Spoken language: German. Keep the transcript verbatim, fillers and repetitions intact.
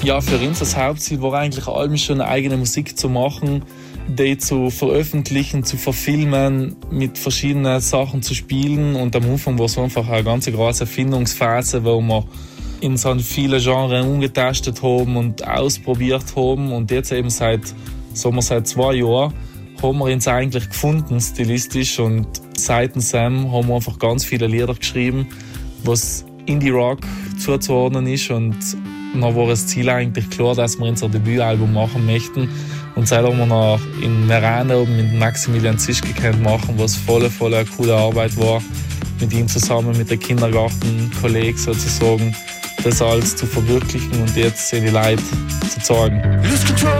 Ja, für uns das Hauptziel war eigentlich allem schon eigene Musik zu machen, die zu veröffentlichen, zu verfilmen, mit verschiedenen Sachen zu spielen. Und am Anfang war es einfach eine ganz große Erfindungsphase, wo wir in so viele Genres umgetestet haben und ausprobiert haben. Und jetzt eben seit, sagen wir, seit zwei Jahren haben wir uns eigentlich gefunden, stilistisch. Und seit Sam haben wir einfach ganz viele Lieder geschrieben, was Indie-Rock zuzuordnen ist. Und dann war das Ziel eigentlich klar, dass wir unser Debütalbum machen möchten. Und seitdem haben wir noch in Merane oben mit Maximilian Zischke machen, was voll, voll eine coole Arbeit war, mit ihm zusammen, mit der Kindergartenkolleg sozusagen, das alles zu verwirklichen und jetzt in die Leute zu zeigen.